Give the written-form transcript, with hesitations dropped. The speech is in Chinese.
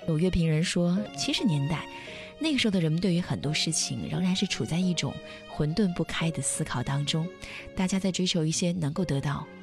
有乐评人说，70年代那个时候的人们对于很多事情仍然是处在一种混沌不开的思考当中，大家在追求一些能够得到